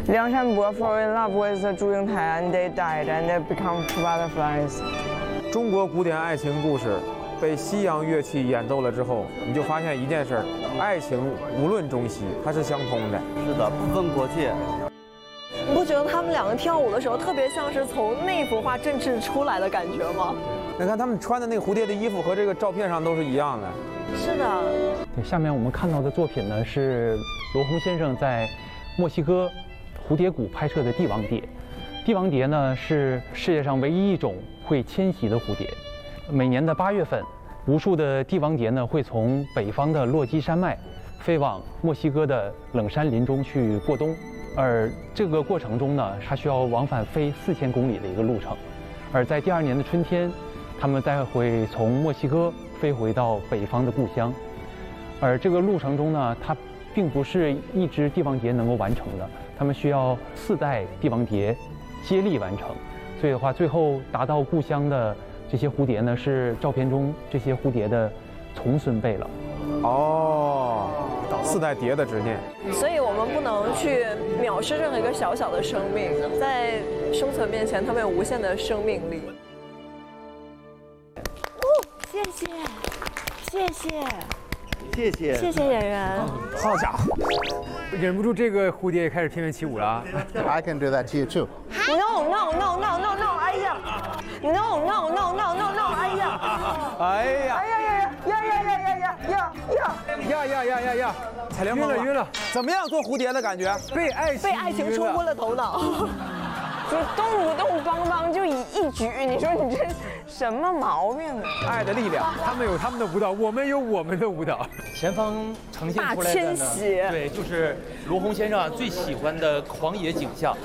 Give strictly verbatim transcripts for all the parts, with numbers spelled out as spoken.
梁山伯 fell in love with 祝英台 and they died and they become butterflies。 中国古典爱情故事被西洋乐器演奏了之后，你就发现一件事儿：爱情无论中西，它是相通的。 是的，不分国界。 你不觉得他们两个跳舞的时候，特别像是从那幅画振翅出来的感觉吗？ 你看他们穿的那个蝴蝶的衣服和这个照片上都是一样的。 是的。 对，下面我们看到的作品呢，是罗红先生在墨西哥蝴蝶谷拍摄的帝王蝶。帝王蝶呢是世界上唯一一种会迁徙的蝴蝶。每年的八月份，无数的帝王蝶呢会从北方的落基山脉飞往墨西哥的冷山林中去过冬。而这个过程中呢，它需要往返飞四千公里的一个路程。而在第二年的春天，它们再会从墨西哥飞回到北方的故乡。而这个路程中呢，它并不是一只帝王蝶能够完成的，它们需要四代帝王蝶接力完成。所以的话，最后达到故乡的这些蝴蝶呢，是照片中这些蝴蝶的重孙辈了。 哦，四代蝶的执念。 所以我们不能去藐视任何一个小小的生命，在生存面前，它们有无限的生命力。 哦，谢谢，谢谢。 谢谢， 谢谢演员。 好家伙， 忍不住这个蝴蝶也开始翩翩起舞了。 I can do that to you too. No no no no no no！ 哎呀 ！No no no no no no！ 哎呀！ 哎呀！ 哎呀呀呀呀呀呀呀呀呀！ 呀呀呀呀呀！踩凉风晕了晕了， 怎么样做蝴蝶的感觉？ 被爱情被爱情冲昏了头脑。 就动不动邦邦就以一举，你说你这什么毛病啊？ 爱的力量， 他们有他们的舞蹈，我们有我们的舞蹈。 前方呈现出来的呢，对，就是罗红先生啊最喜欢的狂野景象。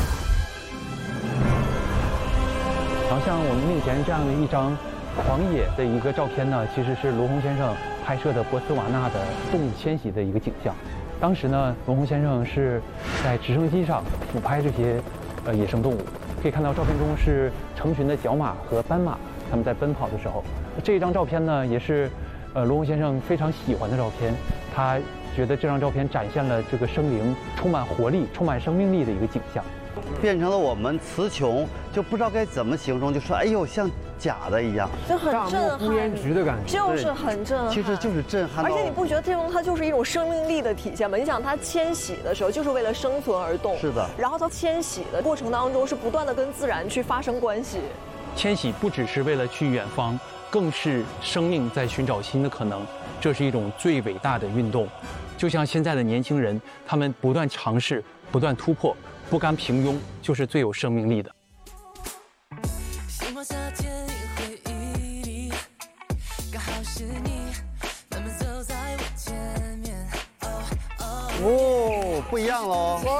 好像我们面前这样的一张狂野的一个照片呢，其实是罗红先生拍摄的博茨瓦纳的动物迁徙的一个景象。当时呢，罗红先生是在直升机上俯拍这些呃野生动物，可以看到照片中是成群的角马和斑马，它们在奔跑的时候。这一张照片呢，也是呃罗红先生非常喜欢的照片。他觉得这张照片展现了这个生灵充满活力、充满生命力的一个景象。 变成了我们词穷，就不知道该怎么形容，就说哎呦像假的一样， 就很震撼， 不言直的感觉， 就是很震撼。 其实就是震撼。 而且你不觉得这种它就是一种生命力的体现吗？你想它迁徙的时候就是为了生存而动， 是的。 然后它迁徙的过程当中是不断的跟自然去发生关系。 迁徙不只是为了去远方，更是生命在寻找新的可能。这是一种最伟大的运动，就像现在的年轻人，他们不断尝试，不断突破。不甘平庸，就是最有生命力的。 哦，不一样喽。